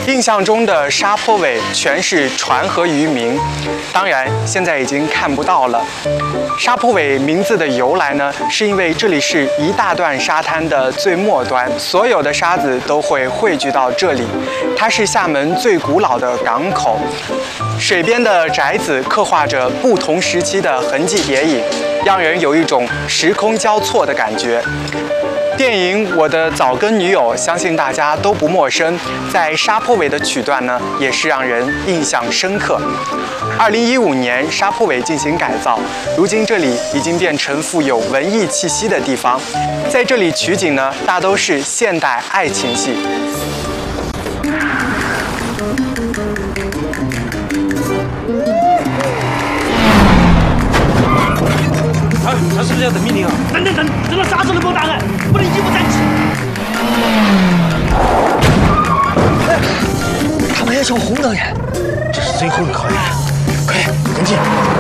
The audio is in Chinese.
印象中的沙坡尾全是船和渔民，当然现在已经看不到了。沙坡尾名字的由来呢，是因为这里是一大段沙滩的最末端，所有的沙子都会汇聚到这里。它是厦门最古老的港口，水边的宅子刻画着不同时期的痕迹叠影，让人有一种时空交错的感觉。电影《我的早更女友》相信大家都不陌生，在沙坡尾的曲段呢，也是让人印象深刻。2015年，沙坡尾进行改造，如今这里已经变成富有文艺气息的地方。在这里取景呢，大都是现代爱情戏。 他是不是要等命令啊？等，等到啥时候能给我打开？不能一不三起。 他们要叫红导演，这是最后的考验，快跟进！